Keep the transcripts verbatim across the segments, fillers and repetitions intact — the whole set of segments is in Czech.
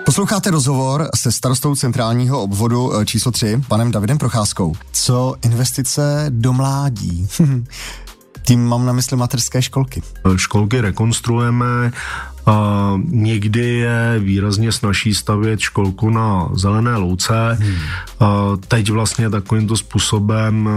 Posloucháte rozhovor se starostou centrálního obvodu číslo tři, panem Davidem Procházkou. Co investice do mládí? Tím mám na mysli mateřské školky. Školky rekonstruujeme. A někdy je výrazně snazší stavět školku na zelené louce. Hmm. A teď vlastně takovýmto způsobem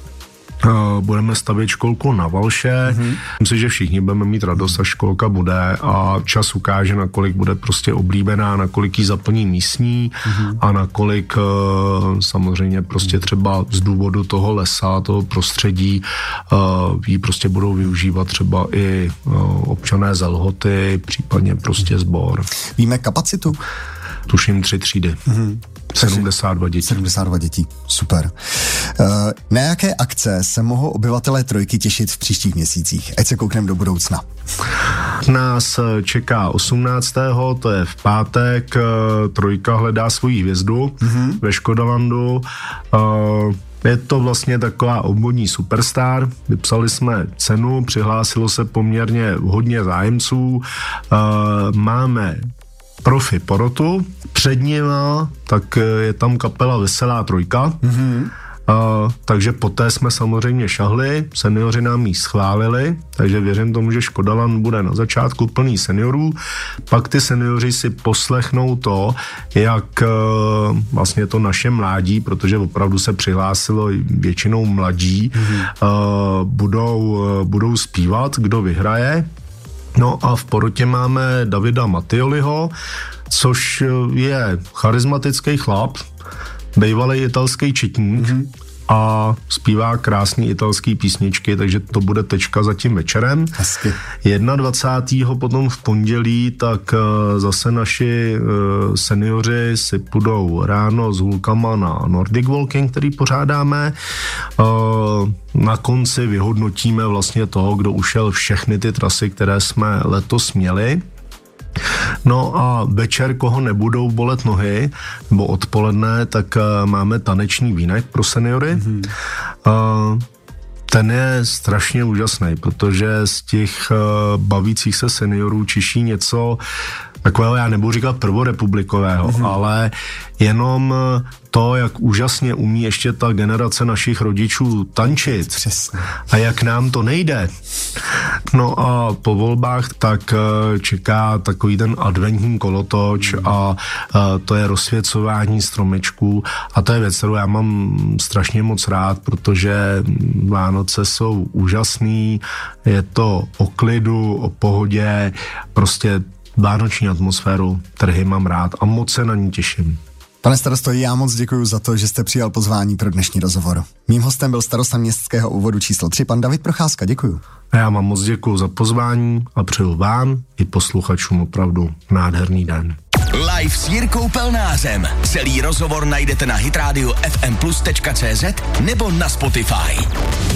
budeme stavět školku na Valše. Mm-hmm. Myslím si, že všichni budeme mít radost, až školka bude a čas ukáže, nakolik bude prostě oblíbená, nakolik jí zaplní místní mm-hmm. a nakolik samozřejmě prostě třeba z důvodu toho lesa, toho prostředí jí prostě budou využívat třeba i občané z Lhoty, případně prostě sbor. Víme kapacitu? Tuším tři třídy. Mm-hmm. sedmdesát dva dětí. sedmdesát dva dětí, super. Uh, na jaké akce se mohou obyvatelé Trojky těšit v příštích měsících? Ať se koukneme do budoucna. Nás čeká osmnáctého to je v pátek, Trojka hledá svoji hvězdu mm-hmm. ve Škodalandu. Uh, Je to vlastně taková obvodní superstar. Vypsali jsme cenu, přihlásilo se poměrně hodně zájemců. Uh, máme profi porotu, před nima, tak je tam kapela Veselá Trojka, mm-hmm. uh, takže poté jsme samozřejmě šahli, seniori nám ji schválili, takže věřím tomu, že Škodaland bude na začátku plný seniorů, pak ty seniori si poslechnou to, jak uh, vlastně to naše mládí, protože opravdu se přihlásilo většinou mladí, mm-hmm. uh, budou, uh, budou zpívat, kdo vyhraje. No a v porotě máme Davida Mattioliho, což je charismatický chlap, bývalý italský četník mm-hmm. a zpívá krásný italský písničky, takže to bude tečka za tím večerem. Hezky. dvacátého prvního potom v pondělí, tak zase naši seniori si půjdou ráno s hůlkama na Nordic Walking, který pořádáme. Na konci vyhodnotíme vlastně toho, kdo ušel všechny ty trasy, které jsme letos měli. No a večer, koho nebudou bolet nohy, nebo odpoledne, tak máme taneční vínek pro seniory. Mm-hmm. Uh, ten je strašně úžasný, protože z těch uh, bavících se seniorů čiší něco takového, já nebudu říkat prvorepublikového, mm-hmm. ale jenom to, jak úžasně umí ještě ta generace našich rodičů tančit. Přesně. A jak nám to nejde. No a po volbách tak čeká takový ten adventní kolotoč mm. a, a to je rozsvěcování stromečků a to je věc, kterou já mám strašně moc rád, protože Vánoce jsou úžasný, je to o klidu, o pohodě, prostě vánoční atmosféru, trhy mám rád a moc se na ní těším. Pane starosto, já moc děkuji za to, že jste přijal pozvání pro dnešní rozhovor. Mým hostem byl starosta městského obvodu číslo tři, pan David Procházka, děkuji. A já vám moc děkuji za pozvání a přeju vám i posluchačům opravdu nádherný den. Live s Jirkou Pelnářem. Celý rozhovor najdete na hitradio ef em plus tečka cé zet nebo na Spotify.